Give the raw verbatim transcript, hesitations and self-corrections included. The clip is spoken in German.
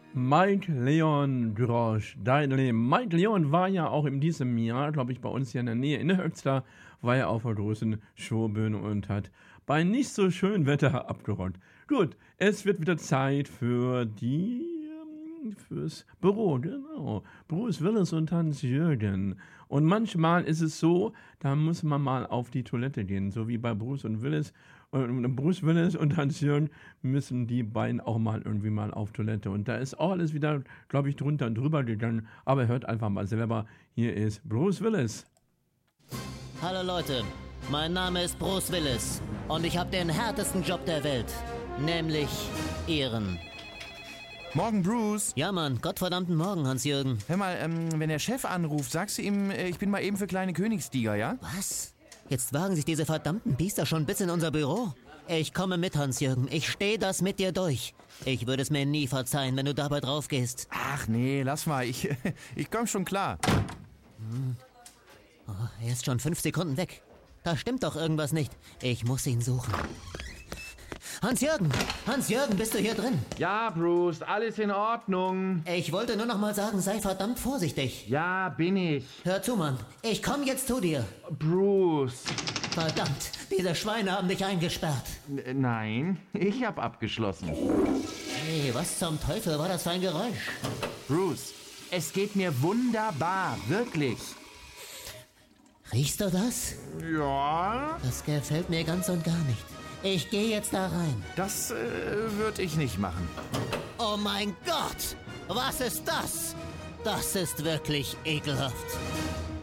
Mike Leon Drosch, dein Leben. Mike Leon war ja auch in diesem Jahr, glaube ich, bei uns hier in der Nähe in Höxter, war ja auf der großen Showbühne und hat bei nicht so schönem Wetter abgeräumt. Gut, es wird wieder Zeit für die, ähm, fürs Büro, genau. Bruce Willis und Hans-Jürgen. Und manchmal ist es so, da muss man mal auf die Toilette gehen, so wie bei Bruce und Willis. Und Bruce Willis und Hans-Jürgen müssen die beiden auch mal irgendwie mal auf Toilette. Und da ist auch alles wieder, glaube ich, drunter und drüber gegangen. Aber hört einfach mal selber. Hier ist Bruce Willis. Hallo Leute, mein Name ist Bruce Willis. Und ich habe den härtesten Job der Welt. Nämlich Ehren. Morgen, Bruce. Ja, Mann, gottverdammten Morgen, Hans-Jürgen. Hör mal, ähm, wenn der Chef anruft, sagst du ihm, äh, ich bin mal eben für kleine Königstiger, ja? Was? Jetzt wagen sich diese verdammten Biester schon bis in unser Büro. Ich komme mit, Hans-Jürgen. Ich stehe das mit dir durch. Ich würde es mir nie verzeihen, wenn du dabei drauf gehst. Ach nee, lass mal. Ich, ich komm schon klar. Hm. Oh, er ist schon fünf Sekunden weg. Da stimmt doch irgendwas nicht. Ich muss ihn suchen. Hans-Jürgen! Hans-Jürgen, bist du hier drin? Ja, Bruce, alles in Ordnung. Ich wollte nur noch mal sagen, sei verdammt vorsichtig. Ja, bin ich. Hör zu, Mann. Ich komm jetzt zu dir. Bruce. Verdammt, diese Schweine haben dich eingesperrt. N- nein, ich hab abgeschlossen. Hey, was zum Teufel war das für ein Geräusch? Bruce, es geht mir wunderbar, wirklich. Riechst du das? Ja? Das gefällt mir ganz und gar nicht. Ich gehe jetzt da rein. Das äh, würde ich nicht machen. Oh mein Gott! Was ist das? Das ist wirklich ekelhaft.